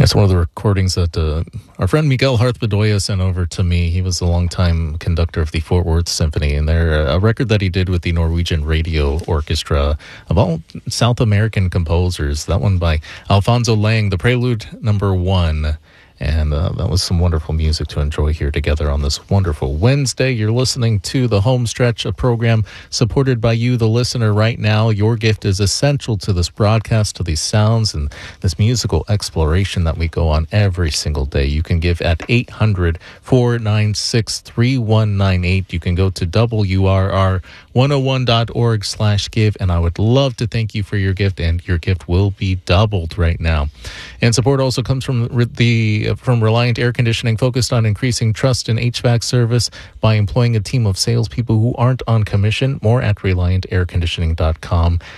That's one of the recordings that our friend Miguel Harth Bedoya sent over to me. He was a longtime conductor of the Fort Worth Symphony, and they're a record that he did with the Norwegian Radio Orchestra of all South American composers. That one by Alfonso Lang, the Prelude Number 1. And that was some wonderful music to enjoy here together on this wonderful Wednesday. You're listening to The Home Stretch, a program supported by you, the listener, right now. Your gift is essential to this broadcast, to these sounds, and this musical exploration that we go on every single day. You can give at 800-496-3198. You can go to WRR101.org/give, and I would love to thank you for your gift, and your gift will be doubled right now. And support also comes from Reliant Air Conditioning, focused on increasing trust in HVAC service by employing a team of salespeople who aren't on commission. More at ReliantAirConditioning.com.